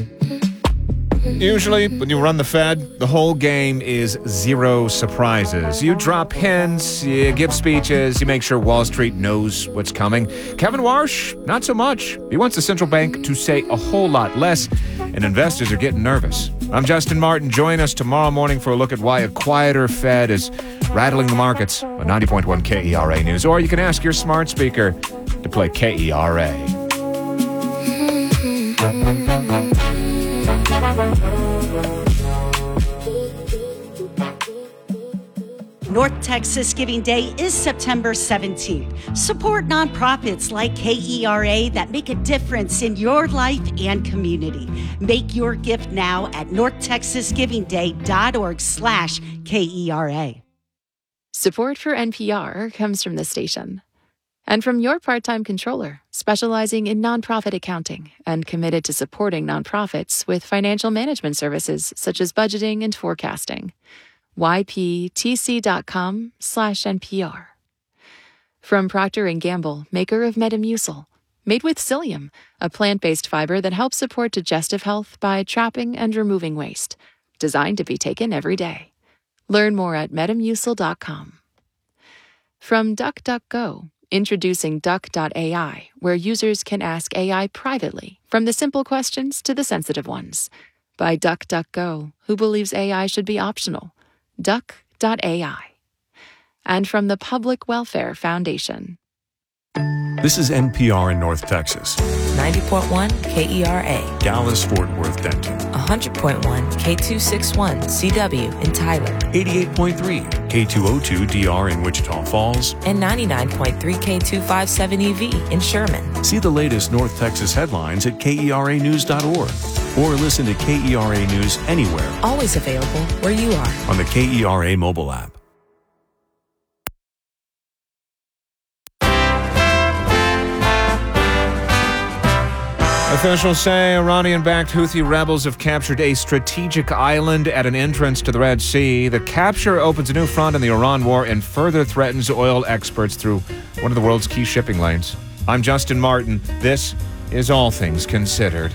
Usually, when you run the Fed, the whole game is zero surprises. You drop hints, you give speeches, you make sure Wall Street knows what's coming. Kevin Warsh, not so much. He wants the central bank to say a whole lot less, and investors are getting nervous. I'm Justin Martin. Join us tomorrow morning for a look at why a quieter Fed is rattling the markets on 90.1 KERA News. Or you can ask your smart speaker to play KERA. North Texas Giving Day is September 17th. Support nonprofits like KERA that make a difference in your life and community. Make your gift now at northtexasgivingday.org/KERA. Support for NPR comes from the station and from your part-time controller, specializing in nonprofit accounting and committed to supporting nonprofits with financial management services such as budgeting and forecasting. yptc.com/NPR. From Procter & Gamble, maker of Metamucil, made with psyllium, a plant-based fiber that helps support digestive health by trapping and removing waste, designed to be taken every day. Learn more at metamucil.com. From DuckDuckGo, introducing Duck.ai, where users can ask AI privately, from the simple questions to the sensitive ones. By DuckDuckGo, who believes AI should be optional. Duck.ai. And from the Public Welfare Foundation. This is NPR in North Texas. 90.1 KERA. Dallas-Fort Worth Denton. 100.1 K261 CW in Tyler. 88.3 K202 DR in Wichita Falls. And 99.3 K257EV in Sherman. See the latest North Texas headlines at KERAnews.org. Or listen to KERA News anywhere. Always available where you are. On the KERA mobile app. Officials say Iranian-backed Houthi rebels have captured a strategic island at an entrance to the Red Sea. The capture opens a new front in the Iran war and further threatens oil exports through one of the world's key shipping lanes. I'm Justin Martin. This is All Things Considered.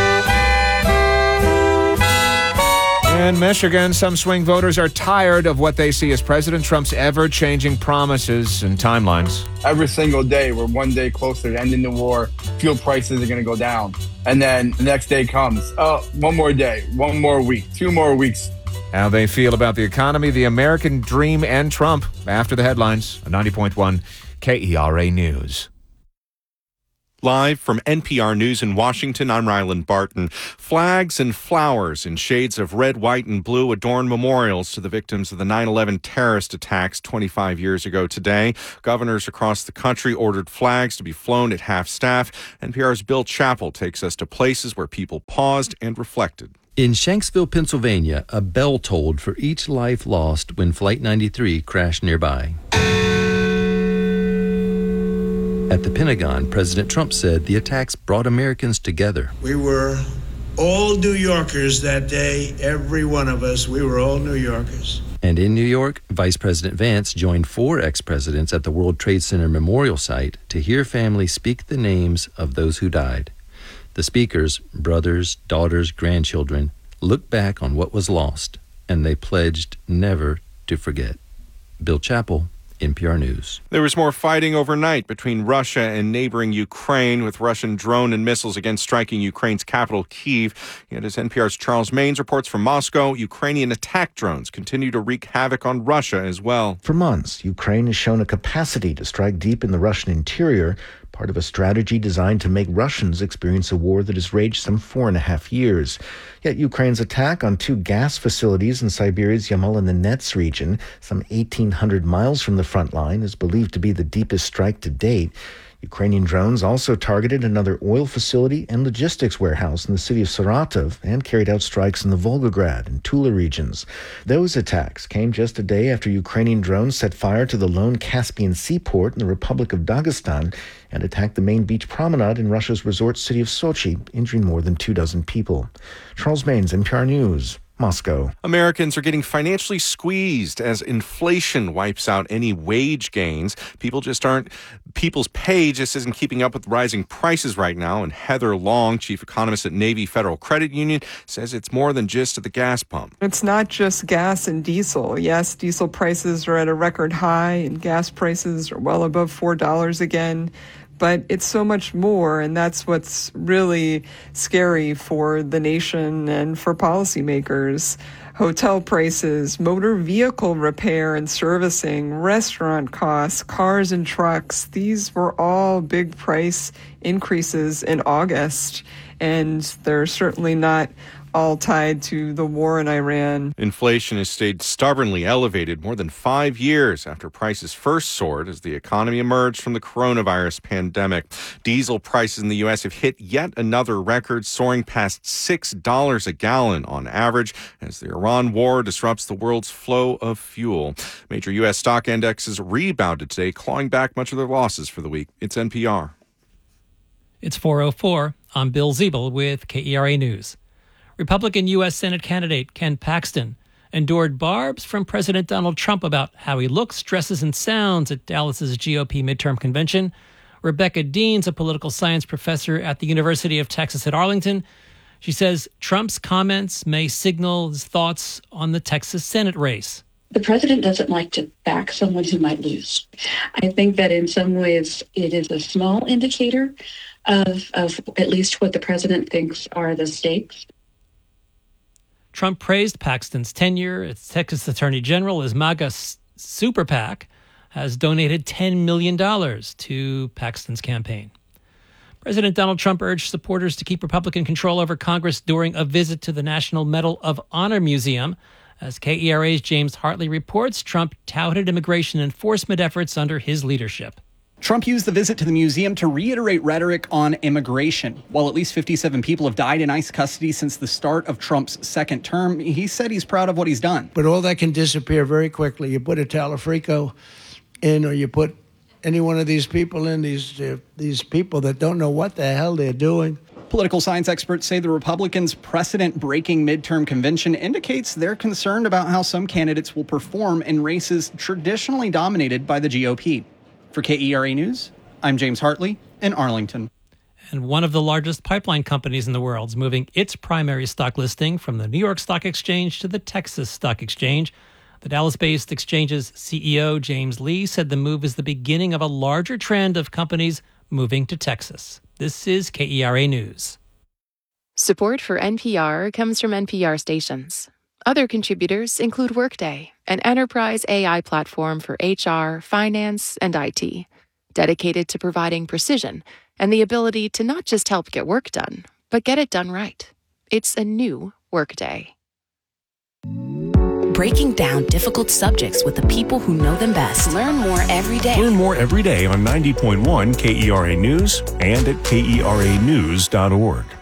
In Michigan, some swing voters are tired of what they see as President Trump's ever-changing promises and timelines. Every single day, we're one day closer to ending the war. Fuel prices are going to go down. And then the next day comes. Oh, one more day, one more week, 2 more weeks. How they feel about the economy, the American dream, and Trump after the headlines on 90.1 KERA News. Live from NPR News in Washington, I'm Ryland Barton. Flags and flowers in shades of red, white, and blue adorn memorials to the victims of the 9/11 terrorist attacks 25 years ago today. Governors across the country ordered flags to be flown at half-staff. NPR's Bill Chappell takes us to places where people paused and reflected. In Shanksville, Pennsylvania, a bell tolled for each life lost when Flight 93 crashed nearby. At the Pentagon, President Trump said the attacks brought Americans together. We were all New Yorkers that day, every one of us. We were all New Yorkers. And in New York, Vice President Vance joined 4 ex-presidents at the World Trade Center Memorial Site to hear families speak the names of those who died. The speakers, brothers, daughters, grandchildren, looked back on what was lost, and they pledged never to forget. Bill Chappell, NPR News. There was more fighting overnight between Russia and neighboring Ukraine, with Russian drone and missiles again striking Ukraine's capital, Kyiv. Yet as NPR's Charles Maynes reports from Moscow, Ukrainian attack drones continue to wreak havoc on Russia as well. For months, Ukraine has shown a capacity to strike deep in the Russian interior, part of a strategy designed to make Russians experience a war that has raged some 4.5 years. Yet Ukraine's attack on 2 gas facilities in Siberia's Yamal-Nenets region, some 1,800 miles from the front line, is believed to be the deepest strike to date. Ukrainian drones also targeted another oil facility and logistics warehouse in the city of Saratov and carried out strikes in the Volgograd and Tula regions. Those attacks came just a day after Ukrainian drones set fire to the lone Caspian seaport in the Republic of Dagestan and attacked the main beach promenade in Russia's resort city of Sochi, injuring more than 24 people. Charles Maynes, NPR News, Moscow. Americans are getting financially squeezed as inflation wipes out any wage gains. People's pay just isn't keeping up with rising prices right now. And Heather Long, chief economist at Navy Federal Credit Union, says it's more than just at the gas pump. It's not just gas and diesel. Yes, diesel prices are at a record high and gas prices are well above $4 again. But it's so much more, and that's what's really scary for the nation and for policymakers. Hotel prices, motor vehicle repair and servicing, restaurant costs, cars and trucks, these were all big price increases in August, and they're certainly not all tied to the war in Iran. Inflation has stayed stubbornly elevated more than 5 years after prices first soared as the economy emerged from the coronavirus pandemic. Diesel prices in the U.S. have hit yet another record, soaring past $6 a gallon on average as the Iran war disrupts the world's flow of fuel. Major U.S. stock indexes rebounded today, clawing back much of their losses for the week. It's NPR. It's 4:04. I'm Bill Ziebel with KERA News. Republican U.S. Senate candidate Ken Paxton endured barbs from President Donald Trump about how he looks, dresses, and sounds at Dallas's GOP midterm convention. Rebecca Dean's a political science professor at the University of Texas at Arlington. She says Trump's comments may signal his thoughts on the Texas Senate race. The president doesn't like to back someone who might lose. I think that in some ways it is a small indicator of at least what the president thinks are the stakes. Trump praised Paxton's tenure as Texas Attorney General. His MAGA super PAC has donated $10 million to Paxton's campaign. President Donald Trump urged supporters to keep Republican control over Congress during a visit to the National Medal of Honor Museum. As KERA's James Hartley reports, Trump touted immigration enforcement efforts under his leadership. Trump used the visit to the museum to reiterate rhetoric on immigration. While at least 57 people have died in ICE custody since the start of Trump's second term, he said he's proud of what he's done. But all that can disappear very quickly. You put a Talafrico in, or you put any one of these people in, these people that don't know what the hell they're doing. Political science experts say the Republicans' precedent-breaking midterm convention indicates they're concerned about how some candidates will perform in races traditionally dominated by the GOP. For KERA News, I'm James Hartley in Arlington. And one of the largest pipeline companies in the world is moving its primary stock listing from the New York Stock Exchange to the Texas Stock Exchange. The Dallas-based exchange's CEO, James Lee, said the move is the beginning of a larger trend of companies moving to Texas. This is KERA News. Support for NPR comes from NPR stations. Other contributors include Workday, an enterprise AI platform for HR, finance, and IT, dedicated to providing precision and the ability to not just help get work done, but get it done right. It's a new Workday. Breaking down difficult subjects with the people who know them best. Learn more every day. Learn more every day on 90.1 KERA News and at KERAnews.org.